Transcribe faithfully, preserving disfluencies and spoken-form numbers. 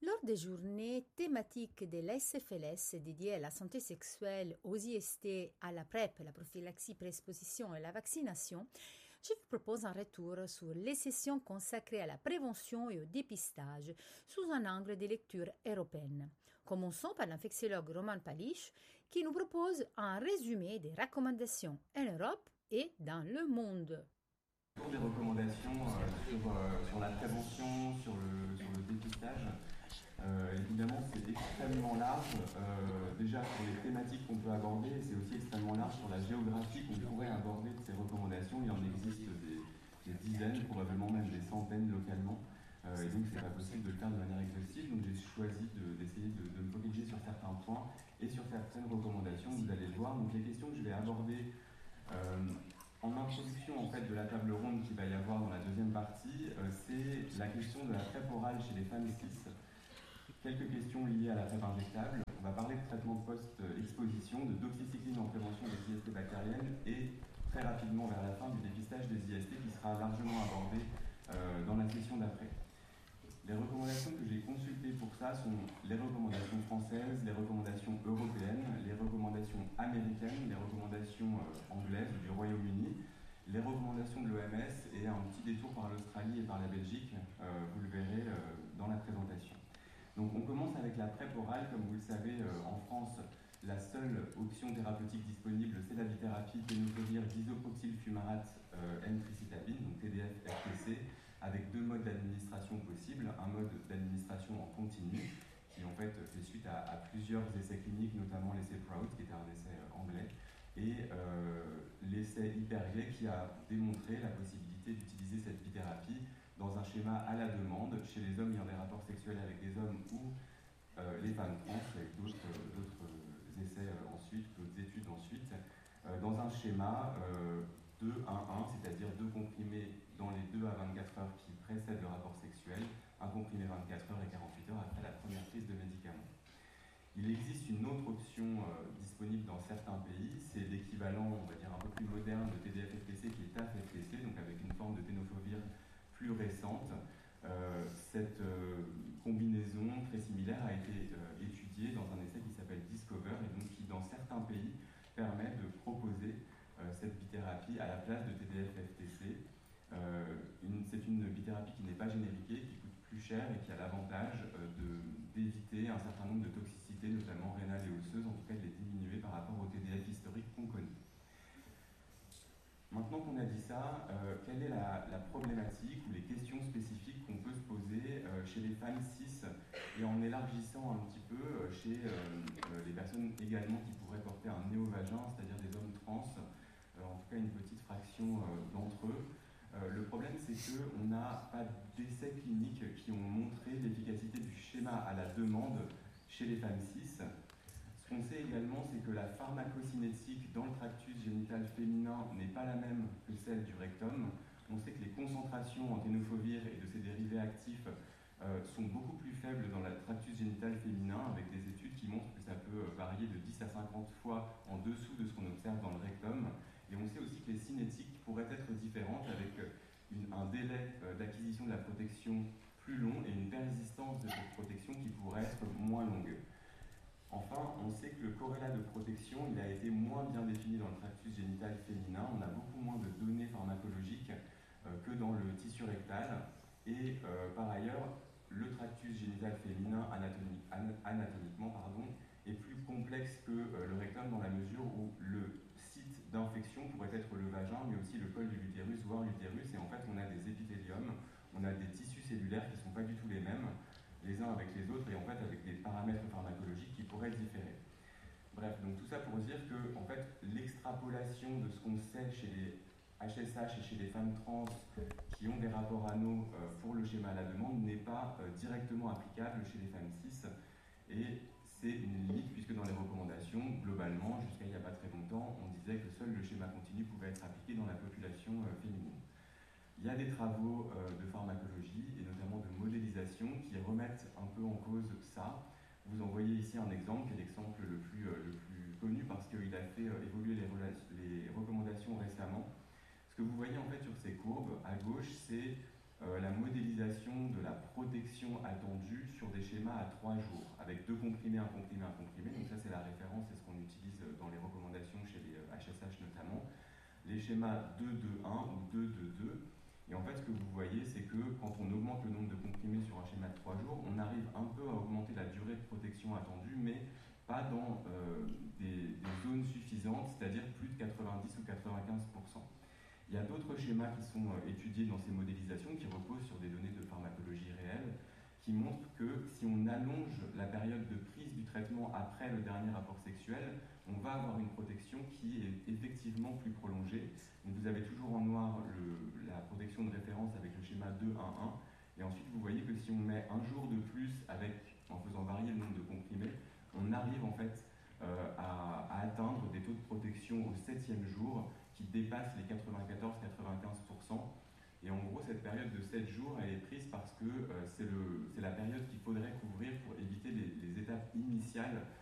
Lors des journées thématiques de l'A S F L S dédiées à la santé sexuelle, aux I S T, à la PrEP, la prophylaxie, préexposition et la vaccination, je vous propose un retour sur les sessions consacrées à la prévention et au dépistage sous un angle de lecture européenne. Commençons par l'infectiologue Roman Palich qui nous propose un résumé des recommandations en Europe et dans le monde. Des recommandations euh, sur, euh, sur la prévention, sur le, sur le dépistage. Euh, évidemment, c'est extrêmement large, euh, déjà sur les thématiques qu'on peut aborder, et c'est aussi extrêmement large sur la géographie qu'on pourrait aborder de ces recommandations. Il y en existe des, des dizaines, probablement même des centaines localement, euh, et donc c'est pas possible de le faire de manière exhaustive. Donc j'ai choisi de, d'essayer de, de me focaliser sur certains points et sur certaines recommandations, vous allez le voir. Donc les questions que je vais aborder euh, en introduction en fait, de la table ronde qu'il va y avoir dans la deuxième partie, euh, c'est la question de la PrEP orale chez les femmes cis. Quelques questions liées à la PrEP injectable. On va parler de traitement post-exposition, de doxycycline en prévention des I S T bactériennes et très rapidement vers la fin du dépistage des I S T qui sera largement abordé euh, dans la session d'après. Les recommandations que j'ai consultées pour ça sont les recommandations françaises, les recommandations européennes, les recommandations américaines, les recommandations euh, anglaises du Royaume-Uni, les recommandations de l'O M S et un petit détour par l'Australie et par la Belgique, euh, vous le verrez euh, dans la présentation. Donc on commence avec la PrEP orale. Comme vous le savez, euh, en France, la seule option thérapeutique disponible, c'est la bithérapie tenofovir disoproxylfumarate euh, N-tricitabine, donc T D F F T C, avec deux modes d'administration possibles. Un mode d'administration en continu, qui en fait fait suite à, à plusieurs essais cliniques, notamment l'essai Proud, qui était un essai euh, anglais, et euh, l'essai Hypergay, qui a démontré la possibilité d'utiliser cette bithérapie dans un schéma à la demande chez les hommes ayant des rapports sexuels avec des hommes ou euh, les femmes trans, avec d'autres, d'autres essais euh, ensuite, d'autres études ensuite, euh, dans un schéma euh, deux un un, c'est-à-dire deux comprimés dans les deux à vingt-quatre heures qui précèdent le rapport sexuel, un comprimé vingt-quatre heures et quarante-huit heures après la première prise de médicaments. Il existe une autre option euh, disponible dans certains pays, c'est l'équivalent, on va dire, un peu plus moderne de T D F F T C qui est T A F F T C, donc avec une forme de tenofovir plus récente. Euh, cette euh, combinaison très similaire a été euh, étudiée dans un essai qui s'appelle Discover et donc qui, dans certains pays, permet de proposer euh, cette bithérapie à la place de T D F F T C. Euh, une, c'est une bithérapie qui n'est pas génériquée, qui coûte plus cher et qui a l'avantage euh, de, d'éviter un certain nombre de toxicités, notamment rénales et osseuses, en tout cas de les diminuer par rapport au T D F historique qu'on connaît. Maintenant qu'on a dit ça, euh, quelle est la, la problématique ou les questions spécifiques qu'on peut se poser euh, chez les femmes cis et en élargissant un petit peu euh, chez euh, euh, les personnes également qui pourraient porter un néovagin, c'est-à-dire des hommes trans, euh, en tout cas une petite fraction euh, d'entre eux. Euh, le problème, c'est qu'on n'a pas d'essais cliniques qui ont montré l'efficacité du schéma à la demande chez les femmes cis. Ce qu'on sait également, c'est que la pharmacocinétique dans le tractus génital féminin n'est pas la même que celle du rectum. On sait que les concentrations en tenofovir et de ses dérivés actifs euh, sont beaucoup plus faibles dans le tractus génital féminin, avec des études qui montrent que ça peut varier de dix à cinquante fois en dessous de ce qu'on observe dans le rectum. Et on sait aussi que les cinétiques pourraient être différentes, avec une, un délai euh, d'acquisition de la protection plus long et une persistance de cette protection qui pourrait être moins longue. Enfin, on sait que le corrélat de protection, il a été moins bien défini dans le tractus génital féminin. On a beaucoup moins de données pharmacologiques euh, que dans le tissu rectal. Et euh, par ailleurs, le tractus génital féminin anatomique, an, anatomiquement pardon, est plus complexe que euh, le rectum dans la mesure où le site d'infection pourrait être le vagin, mais aussi le col de l'utérus, voire l'utérus. Et en fait, on a des épithéliums, on a des tissus cellulaires qui ne sont pas du tout les mêmes, les uns avec les autres, et en fait avec des paramètres pharmacologiques qui pourraient différer. Bref, donc tout ça pour dire que en fait, l'extrapolation de ce qu'on sait chez les H S H et chez les femmes trans qui ont des rapports anaux euh, pour le schéma à la demande n'est pas euh, directement applicable chez les femmes cis. Et c'est une limite puisque dans les recommandations, globalement, jusqu'à il n'y a pas très longtemps, on disait que seul le schéma continu pouvait être appliqué dans la population euh, féminine. Il y a des travaux euh, de pharmacologie et notamment de modélisation qui remettent un peu en cause ça. Vous en voyez ici un exemple, qui est l'exemple le plus, euh, le plus connu parce qu'il a fait euh, évoluer les, les recommandations récemment. Ce que vous voyez en fait sur ces courbes, à gauche, c'est euh, la modélisation de la protection attendue sur des schémas à trois jours, avec deux comprimés, un comprimé, un comprimé. Donc ça, c'est la référence, c'est ce qu'on utilise dans les recommandations chez les H S H notamment. Les schémas deux deux un ou deux deux deux. Et en fait, ce que vous voyez, c'est que quand on augmente le nombre de comprimés sur un schéma de trois jours, on arrive un peu à augmenter la durée de protection attendue, mais pas dans euh, des, des zones suffisantes, c'est-à-dire plus de quatre-vingt-dix ou quatre-vingt-quinze pour cent. Il y a d'autres schémas qui sont étudiés dans ces modélisations, qui reposent sur des données de pharmacologie réelle, qui montrent que si on allonge la période de prise du traitement après le dernier rapport sexuel, on va avoir une protection qui est effectivement plus prolongée. Donc vous avez toujours en noir le, la protection de référence avec le schéma deux un un, et ensuite vous voyez que si on met un jour de plus avec, en faisant varier le nombre de comprimés, on arrive en fait euh, à, à atteindre des taux de protection au septième jour qui dépassent les quatre-vingt-quatorze à quatre-vingt-quinze pour cent. Et en gros, cette période de sept jours, elle est prise parce que euh, c'est, le, c'est la période qu'il faudrait couvrir pour éviter les, les étapes initiales